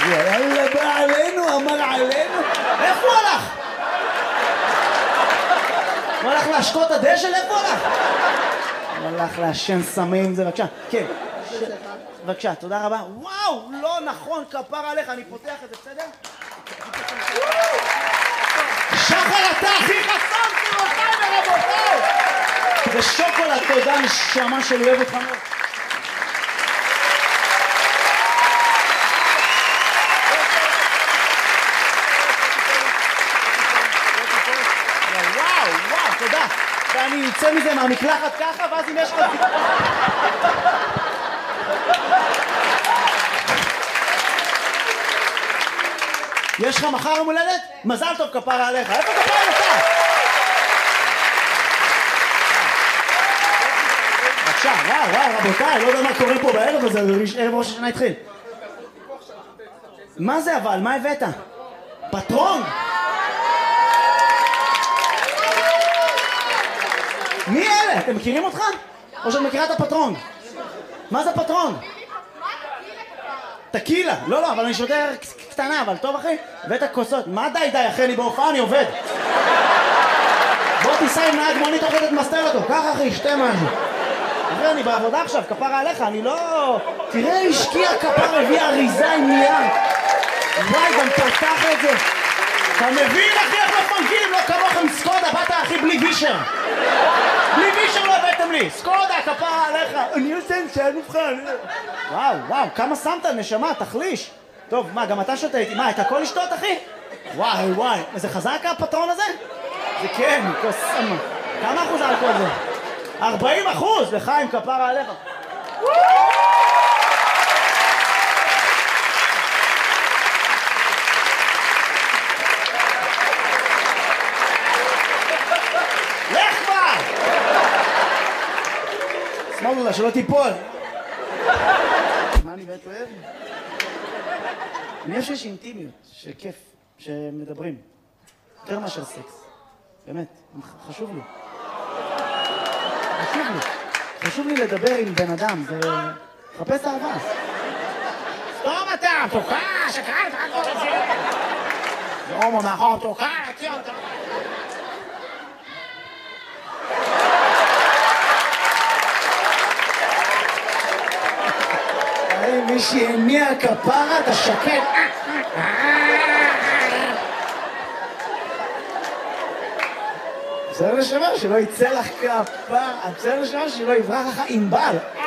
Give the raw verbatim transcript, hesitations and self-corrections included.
יאללה בא עלינו, אמר עלינו. איפה הוא הלך? הוא הלך להשקות הדשא? איפה הוא הלך? הוא הלך לעשן סמים, זה בבקשה. כן. בבקשה, תודה רבה. וואו, לא נכון, כפר עליך, אני פותח את זה, בסדר? שחר, אתה הכי חסון, גבירותיי ורבותיי! זה שוקולד, תודה, נשמה שלי, אוהב אותך מאוד. וואו, וואו, תודה. ואני יוצא מזה מהמקלחת ככה, ואז אם יש לך... יש לך מחר יום הולדת? מזל טוב כפרה עליך. איפה כפרה עליך? בבקשה, וואו, וואו, רבותיי, לא יודע מה קורה פה בערב הזה, ערב ראש השנה התחיל. מה זה אבל? מה הבאת? פטרון? מי אלה? אתם מכירים אותך? או שאת מכירה את הפטרון? מה זה פטרון? טקילה. לא, לא, אבל אני שותה קטנה, אבל טוב אחי? הבאת כוסות. מה די די אחי? אני בהופעה, אני עובד. בוא תיסע עם נהג מונית, תוכל תמסתר אותו. ככה אחי, שתה משהו. אחי, אני בעבודה עכשיו, כפרה עליך, אני לא... תראה, השקיע כפרה, הביא אריזה עם נייר. וואי, גם פתח את זה. אתה מבין אחי, איך לא פנקים? לא כמוכם סקודה, באת אחי בלי וישר. בלי וישר לא הבאתם לי. סקודה, כפרה עליך. אני עושה נשאר נבחן. וואו, וואו, כמה שמת נשמה, תחליש. טוב, מה, גם אתה שותה איתי? מה, את הכל לשתות אחי? וואי, וואי. זה חזק הפטרון הזה? זה כן, כוסמה. כמה אחוז אלכוהול זה? ארבעים אחוז, לחיים כפרה עליך. לך כבר! שמאלנו לה, שלא תיפול. מה אני באמת אוהב? אני חושב שיש אינטימיות, שכיף, שמדברים. יותר מאשר סקס. באמת, חשוב לי. חשוב לי. חשוב לי לדבר עם בן אדם, זה... חפש אהבה. סתום אתה, תוקע, שקראת, רק עוד את זה. זה הומו מאחור, תוקע, תציע אותה. מי שהניע כפרה, אתה שקט. בסדר לשמר שלא יצא לך כפרה, בסדר לשמר שלא יברח לך עם בל.